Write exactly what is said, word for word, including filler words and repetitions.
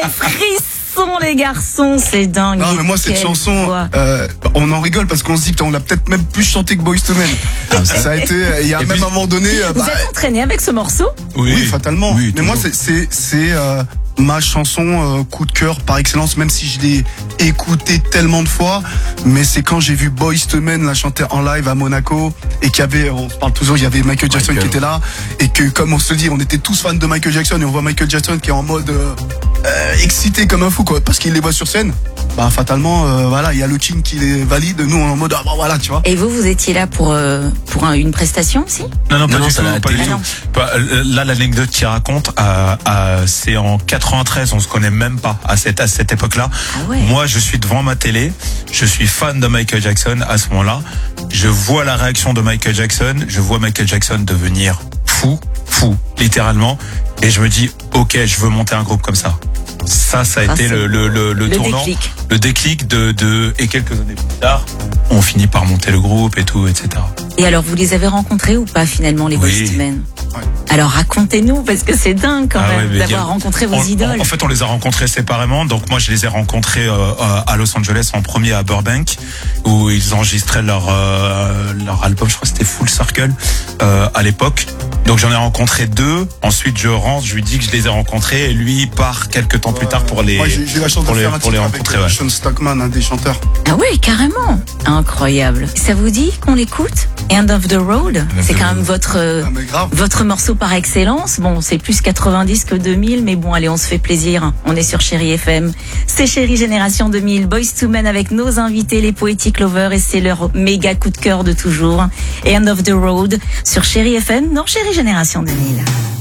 frissons, les garçons, c'est dingue. Non, mais moi, cette Quelle chanson, voix. euh, on en rigole parce qu'on se dit qu'on l'a peut-être même plus chanté que Boyz two Men. Ah, ça a été, il y a Et même puis- un moment donné, euh, Vous bah, êtes entraîné avec ce morceau? oui, fatalement. Oui, mais moi, toujours. c'est, c'est, c'est euh, ma chanson euh, coup de cœur par excellence, même si je l'ai écoutée tellement de fois. Mais c'est quand j'ai vu Boyz two Men la chanter en live à Monaco et qu'il y avait, on se parle toujours, il y avait Michael Jackson Michael. qui était là et que, comme on se dit, on était tous fans de Michael Jackson et on voit Michael Jackson qui est en mode euh, euh, excité comme un fou, quoi, parce qu'il les voit sur scène. Bah fatalement, euh, voilà, il y a le team qui les valide. Nous, on est en mode ah bah voilà, tu vois. Et vous, vous étiez là pour, euh, pour un- une prestation aussi? Non, non, pas Non, non, du ça tout, l'a pas du été. tout. Pas- euh, Là, l'anecdote qu'il raconte, euh, euh, c'est en quatre-vingt-treize, on se connaît même pas à cette, à cette époque-là. Ah ouais. Moi, je suis devant ma télé, je suis fan de Michael Jackson à ce moment-là. Je vois la réaction de Michael Jackson, je vois Michael Jackson devenir fou, fou, littéralement. Et je me dis, ok, je veux monter un groupe comme ça. Ça, ça a Ah, été c'est le, le, le, le le tournant, déclic. le déclic de, de, et quelques années plus tard, on finit par monter le groupe et tout, et cetera. Et alors, vous les avez rencontrés ou pas finalement, les Oui. Boyz two Men? Ouais. Alors, racontez-nous, parce que c'est dingue quand Ah même ouais, mais d'avoir il y a- rencontré vos On- idoles. En fait, on les a rencontrés séparément. Donc moi, je les ai rencontrés euh, à Los Angeles en premier à Burbank, où ils enregistraient leur euh, leur album. Je crois que c'était Full Circle euh, à l'époque. Donc j'en ai rencontré deux. Ensuite, je rentre, je lui dis que je les ai rencontrés, et lui il part quelques temps plus tard pour les Moi, j'ai, j'ai la chance pour de les faire un pour les titre avec rencontrer. euh, Ouais. Sean Stockman, un des chanteurs. Ah oui, carrément. Incroyable. Ça vous dit qu'on l'écoute? End of the Road? C'est quand même votre, euh, Ah, mais grave. votre morceau par excellence. Bon, c'est plus quatre-vingt-dix que deux mille, mais bon, allez, on se fait plaisir. On est sur Chérie F M. C'est Chérie Génération deux mille. Boyz two Men avec nos invités, les Poetic Lovers, et c'est leur méga coup de cœur de toujours. Et End of the Road sur Chérie F M, non, Chérie Génération deux mille.